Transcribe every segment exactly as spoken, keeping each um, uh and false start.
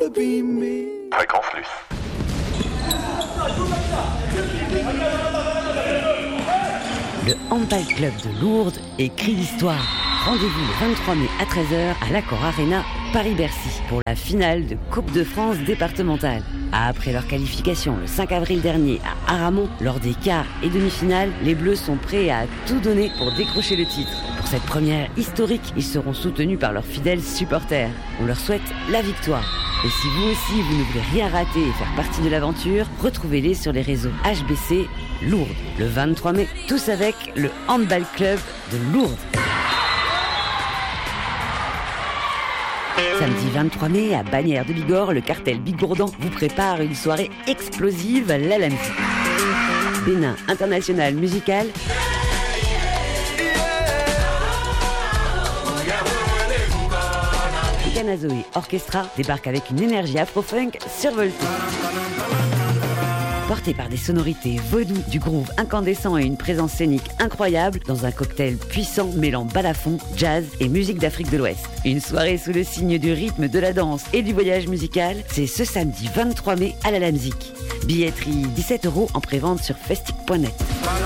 Fréquence Luce. Le Handball Club de Lourdes écrit l'histoire. Rendez-vous le vingt-trois mai à treize heures à l'Accor Arena, Paris-Bercy, pour la finale de Coupe de France départementale. Après leur qualification le cinq avril dernier à Aramon, lors des quarts et demi-finales, les Bleus sont prêts à tout donner pour décrocher le titre. Pour cette première historique, ils seront soutenus par leurs fidèles supporters. On leur souhaite la victoire. Et si vous aussi, vous ne voulez rien rater et faire partie de l'aventure, retrouvez-les sur les réseaux H B C Lourdes. Le vingt-trois mai, tous avec le Handball Club de Lourdes. Samedi vingt-trois mai, à Bagnères de Bigorre, le cartel Bigourdan vous prépare une soirée explosive à la Lamzie. Bénin International Musical, Canazoe Orchestra débarque avec une énergie afro-funk survoltée. Porté par des sonorités vaudou, du groove incandescent et une présence scénique incroyable dans un cocktail puissant mêlant balafon, jazz et musique d'Afrique de l'Ouest. Une soirée sous le signe du rythme, de la danse et du voyage musical, c'est ce samedi vingt-trois mai à la Lamzie. Billetterie dix-sept euros en prévente sur festic point net.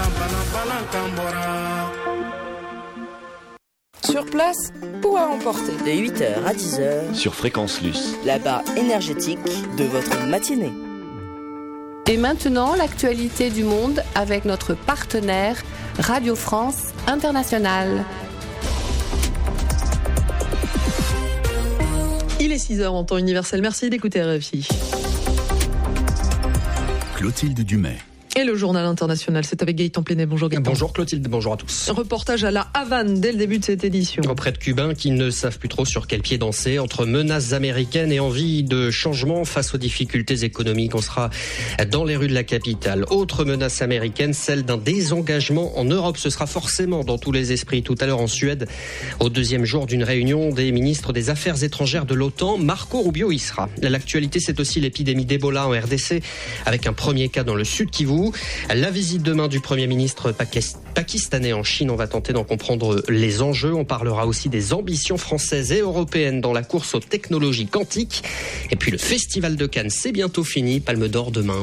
Sur place ou à emporter. De huit heures à dix heures. Sur Fréquence Luce. La barre énergétique de votre matinée. Et maintenant, l'actualité du monde avec notre partenaire Radio France Internationale. Il est six heures en temps universel. Merci d'écouter R F I. Clotilde Dumais. Et le journal international, c'est avec Gaëtan Plénet. Bonjour Gaëtan. Bonjour Clotilde, bonjour à tous. Reportage à La Havane dès le début de cette édition. Auprès de Cubains qui ne savent plus trop sur quel pied danser, entre menaces américaines et envie de changement face aux difficultés économiques. On sera dans les rues de la capitale. Autre menace américaine, celle d'un désengagement en Europe. Ce sera forcément dans tous les esprits. Tout à l'heure en Suède, au deuxième jour d'une réunion des ministres des Affaires étrangères de l'OTAN, Marco Rubio y sera. L'actualité, c'est aussi l'épidémie d'Ebola en R D C, avec un premier cas dans le Sud Kivu. La visite demain du Premier ministre pakistanais en Chine, on va tenter d'en comprendre les enjeux. On parlera aussi des ambitions françaises et européennes dans la course aux technologies quantiques. Et puis le Festival de Cannes, c'est bientôt fini. Palme d'or demain.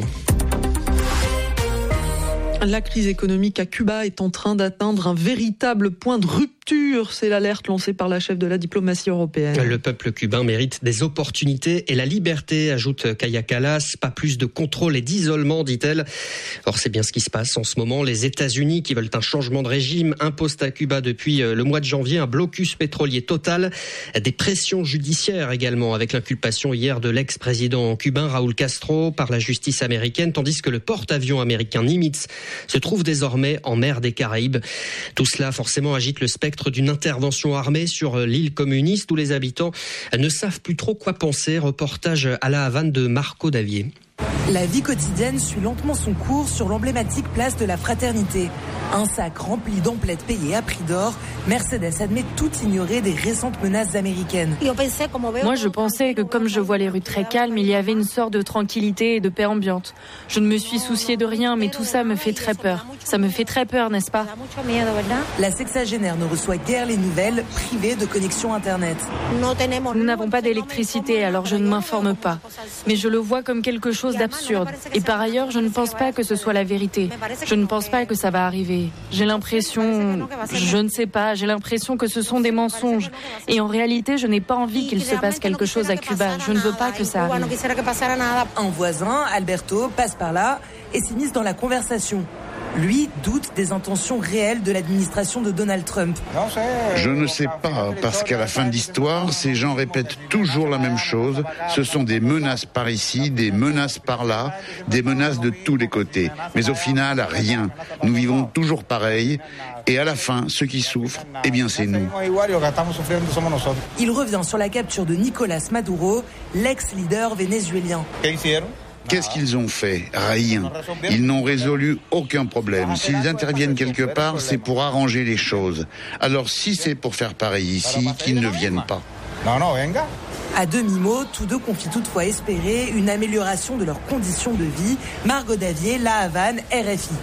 La crise économique à Cuba est en train d'atteindre un véritable point de rupture. C'est l'alerte lancée par la chef de la diplomatie européenne. Le peuple cubain mérite des opportunités et la liberté, ajoute Kaja Kallas. Pas plus de contrôle et d'isolement, dit-elle. Or, c'est bien ce qui se passe en ce moment. Les États-Unis, qui veulent un changement de régime, imposent à Cuba depuis le mois de janvier un blocus pétrolier total. Des pressions judiciaires également, avec l'inculpation hier de l'ex-président cubain Raúl Castro par la justice américaine, tandis que le porte-avions américain Nimitz se trouve désormais en mer des Caraïbes. Tout cela forcément agite le spectre d'une intervention armée sur l'île communiste où les habitants ne savent plus trop quoi penser. Reportage à La Havane de Marco Davier. La vie quotidienne suit lentement son cours sur l'emblématique place de la Fraternité. Un sac rempli d'emplettes payées à prix d'or, Mercedes admet tout ignorer des récentes menaces américaines. Moi, je pensais que comme je vois les rues très calmes, il y avait une sorte de tranquillité et de paix ambiante. Je ne me suis souciée de rien, mais tout ça me fait très peur. Ça me fait très peur, n'est-ce pas ? La sexagénaire ne reçoit guère les nouvelles privées de connexion Internet. Nous n'avons pas d'électricité, alors je ne m'informe pas. Mais je le vois comme quelque chose d'absurde. Et par ailleurs, je ne pense pas que ce soit la vérité. Je ne pense pas que ça va arriver. J'ai l'impression, je ne sais pas, j'ai l'impression que ce sont des mensonges. Et en réalité, je n'ai pas envie qu'il se passe quelque chose à Cuba. Je ne veux pas que ça arrive. Un voisin, Alberto, passe par là et s'immisce dans la conversation. Lui doute des intentions réelles de l'administration de Donald Trump. Je ne sais pas, parce qu'à la fin de l'histoire, ces gens répètent toujours la même chose. Ce sont des menaces par ici, des menaces par là, des menaces de tous les côtés. Mais au final, rien. Nous vivons toujours pareil. Et à la fin, ceux qui souffrent, eh bien c'est nous. Il revient sur la capture de Nicolas Maduro, l'ex-leader vénézuélien. Qu'est-ce qu'ils ont fait ? Rien. Ils n'ont résolu aucun problème. S'ils interviennent quelque part, c'est pour arranger les choses. Alors si c'est pour faire pareil ici, qu'ils ne viennent pas. À demi-mot, tous deux confient toutefois espérer une amélioration de leurs conditions de vie. Margot Davier, La Havane, R F I.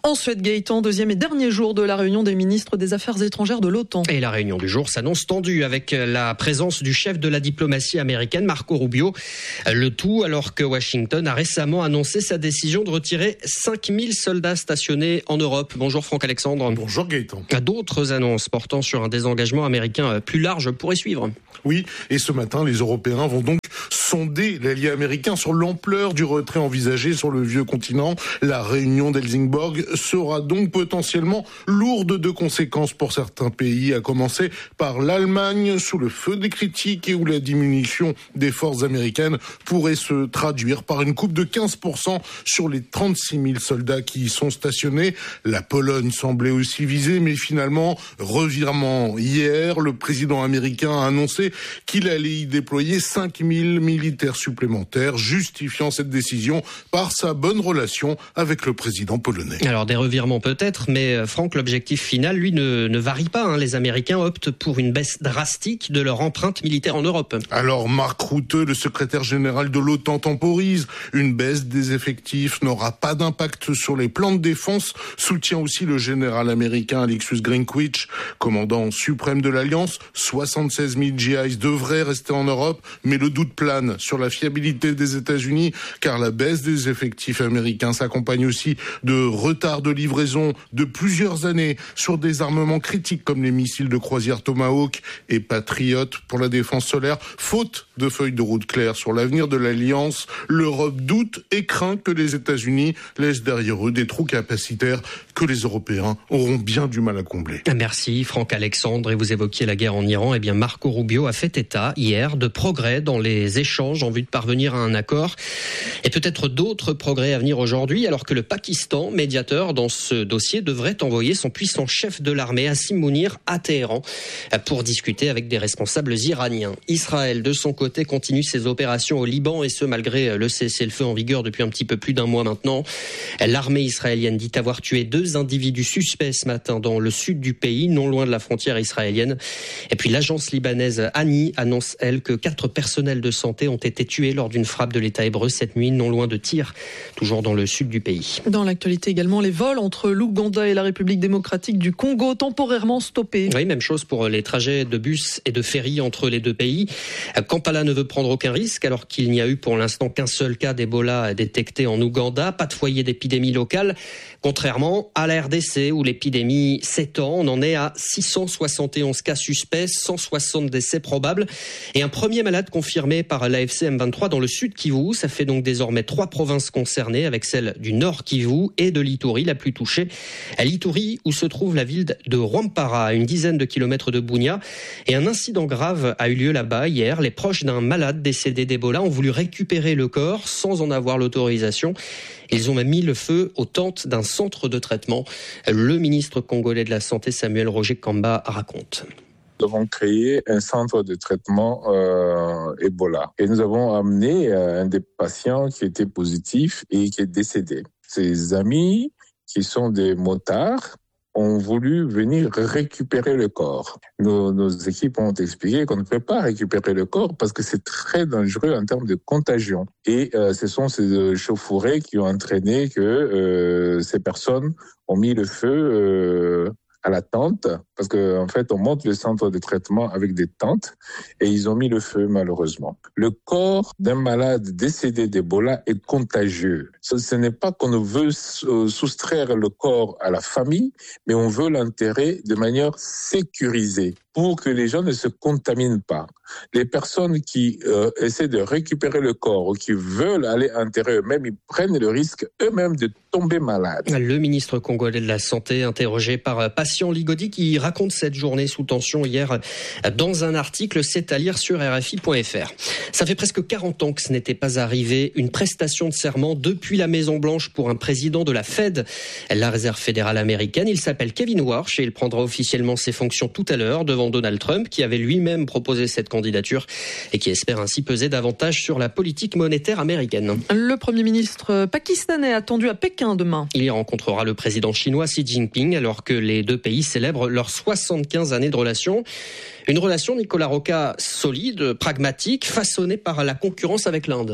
En Suède, Gaëtan, deuxième et dernier jour de la réunion des ministres des Affaires étrangères de l'OTAN. Et la réunion du jour s'annonce tendue avec la présence du chef de la diplomatie américaine, Marco Rubio. Le tout alors que Washington a récemment annoncé sa décision de retirer cinq mille soldats stationnés en Europe. Bonjour Franck Alexandre. Bonjour Gaëtan. D'autres annonces portant sur un désengagement américain plus large pourraient suivre. Oui, et ce matin, les Européens vont donc sonder l'allié américain sur l'ampleur du retrait envisagé sur le vieux continent. La réunion d'Helsingborg sera donc potentiellement lourde de conséquences pour certains pays, à commencer par l'Allemagne, sous le feu des critiques et où la diminution des forces américaines pourrait se traduire par une coupe de quinze pour cent sur les trente-six mille soldats qui y sont stationnés. La Pologne semblait aussi visée, mais finalement, revirement. Hier, le président américain a annoncé qu'il allait y déployer cinq mille militaires supplémentaires, justifiant cette décision par sa bonne relation avec le président polonais. Alors des revirements peut-être, mais Franck, l'objectif final, lui, ne, ne varie pas. Hein. Les Américains optent pour une baisse drastique de leur empreinte militaire en Europe. Alors Mark Rutte, le secrétaire général de l'OTAN, temporise. Une baisse des effectifs n'aura pas d'impact sur les plans de défense, soutient aussi le général américain Alexis Greenwich, commandant suprême de l'Alliance. soixante-seize mille G I devraient rester en Europe, mais le doute plane sur la fiabilité des États-Unis, car la baisse des effectifs américains s'accompagne aussi de retard de livraison de plusieurs années sur des armements critiques comme les missiles de croisière Tomahawk et Patriot pour la défense solaire. Faute de feuille de route claire sur l'avenir de l'Alliance, l'Europe doute et craint que les États-Unis laissent derrière eux des trous capacitaires que les Européens auront bien du mal à combler. Merci Franck Alexandre. Et vous évoquiez la guerre en Iran. Eh bien, Marco Rubio a fait état hier de progrès dans les échanges en vue de parvenir à un accord. Et peut-être d'autres progrès à venir aujourd'hui, alors que le Pakistan, médiateur dans ce dossier, devrait envoyer son puissant chef de l'armée, Hassim Mounir, à Téhéran pour discuter avec des responsables iraniens. Israël, de son côté, continue ses opérations au Liban, et ce malgré le cessez-le-feu en vigueur depuis un petit peu plus d'un mois maintenant. L'armée israélienne dit avoir tué deux individus suspects ce matin dans le sud du pays, non loin de la frontière israélienne. Et puis l'agence libanaise Ani annonce, elle, que quatre personnels de santé ont été tués lors d'une frappe de l'État hébreu cette nuit, non loin de Tyr, toujours dans le sud du pays. Dans l'actualité également, les vols entre l'Ouganda et la République démocratique du Congo temporairement stoppés. Oui, même chose pour les trajets de bus et de ferry entre les deux pays. Kampala ne veut prendre aucun risque alors qu'il n'y a eu pour l'instant qu'un seul cas d'Ebola détecté en Ouganda, pas de foyer d'épidémie locale. Contrairement à la R D C où l'épidémie s'étend, on en est à six cent soixante et onze cas suspects, cent soixante décès probables et un premier malade confirmé par l'A F C M vingt-trois dans le sud Kivu. Ça fait donc désormais trois provinces concernées avec celle du nord Kivu et de l'Ituri la plus touchée. À l'Ituri où se trouve la ville de Rwampara, à une dizaine de kilomètres de Bunia. Et un incident grave a eu lieu là-bas hier. Les proches d'un malade décédé d'Ebola ont voulu récupérer le corps sans en avoir l'autorisation. Ils ont même mis le feu aux tentes d'un centre de traitement. Le ministre congolais de la Santé, Samuel Roger Kamba, raconte. Nous avons créé un centre de traitement euh, Ebola. Et nous avons amené euh, un des patients qui était positif et qui est décédé. Ses amis, qui sont des motards, ont voulu venir récupérer le corps. Nos, nos équipes ont expliqué qu'on ne peut pas récupérer le corps parce que c'est très dangereux en termes de contagion. Et euh, ce sont ces chauffourées qui ont entraîné que euh, ces personnes ont mis le feu euh, à la tente, parce que en fait on monte le centre de traitement avec des tentes et ils ont mis le feu malheureusement. Le corps d'un malade décédé d'Ebola est contagieux. Ce, ce n'est pas qu'on veut soustraire le corps à la famille, mais on veut l'enterrer de manière sécurisée pour que les gens ne se contaminent pas. Les personnes qui euh, essaient de récupérer le corps ou qui veulent aller enterrer eux-mêmes, ils prennent le risque eux-mêmes de tomber malades. Le ministre congolais de la Santé, interrogé par Patient Ligodi, qui raconte cette journée sous tension hier dans un article, c'est à lire sur R F I point F R. Ça fait presque quarante ans que ce n'était pas arrivé, une prestation de serment depuis la Maison-Blanche pour un président de la Fed, la Réserve fédérale américaine. Il s'appelle Kevin Warsh et il prendra officiellement ses fonctions tout à l'heure devant Donald Trump, qui avait lui-même proposé cette candidature et qui espère ainsi peser davantage sur la politique monétaire américaine. Le Premier ministre pakistanais attendu à Pékin demain. Il y rencontrera le président chinois Xi Jinping alors que les deux pays célèbrent leurs soixante-quinze années de relation. Une relation, Nicolas Roca, solide, pragmatique, façonnée par la concurrence avec l'Inde.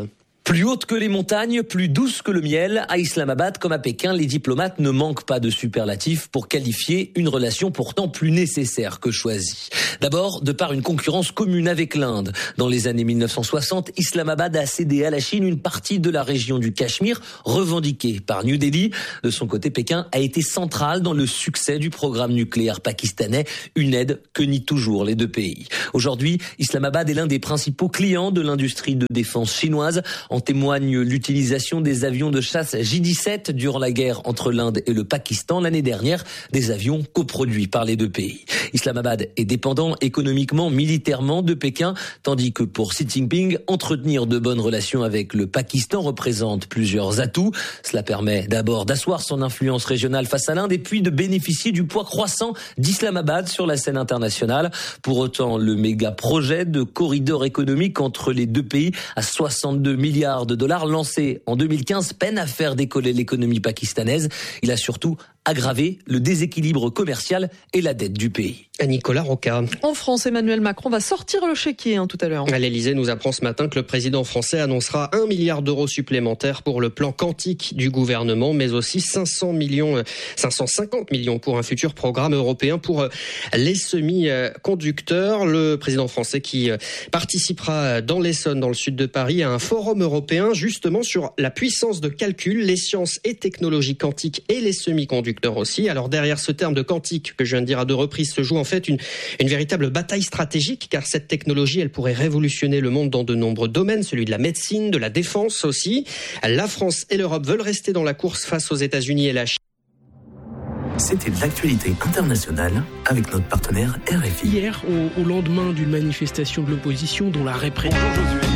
Plus haute que les montagnes, plus douce que le miel, à Islamabad comme à Pékin, les diplomates ne manquent pas de superlatifs pour qualifier une relation pourtant plus nécessaire que choisie. D'abord, de par une concurrence commune avec l'Inde. Dans les années mille neuf cent soixante, Islamabad a cédé à la Chine une partie de la région du Cachemire, revendiquée par New Delhi. De son côté, Pékin a été central dans le succès du programme nucléaire pakistanais, une aide que nient toujours les deux pays. Aujourd'hui, Islamabad est l'un des principaux clients de l'industrie de défense chinoise. En témoigne l'utilisation des avions de chasse J dix-sept durant la guerre entre l'Inde et le Pakistan l'année dernière, des avions coproduits par les deux pays. Islamabad est dépendant économiquement, militairement de Pékin, tandis que pour Xi Jinping, entretenir de bonnes relations avec le Pakistan représente plusieurs atouts. Cela permet d'abord d'asseoir son influence régionale face à l'Inde et puis de bénéficier du poids croissant d'Islamabad sur la scène internationale. Pour autant, le méga projet de corridor économique entre les deux pays à soixante-deux milliards de dollars lancé en deux mille quinze peine à faire décoller l'économie pakistanaise. Il a surtout aggravé le déséquilibre commercial et la dette du pays. Nicolas Roca. En France, Emmanuel Macron va sortir le chéquier hein, tout à l'heure. À l'Elysée nous apprend ce matin que le président français annoncera un milliard d'euros supplémentaires pour le plan quantique du gouvernement, mais aussi cinq cents millions, cinq cent cinquante millions pour un futur programme européen pour les semi-conducteurs. Le président français qui participera dans l'Essonne, dans le sud de Paris, à un forum européen justement sur la puissance de calcul, les sciences et technologies quantiques et les semi-conducteurs aussi. Alors derrière ce terme de quantique que je viens de dire à deux reprises se joue en fait une, une véritable bataille stratégique, car cette technologie elle pourrait révolutionner le monde dans de nombreux domaines, celui de la médecine, de la défense aussi. La France et l'Europe veulent rester dans la course face aux États-Unis et la Chine. C'était l'actualité internationale avec notre partenaire R F I. Hier, au, au lendemain d'une manifestation de l'opposition dont la répression...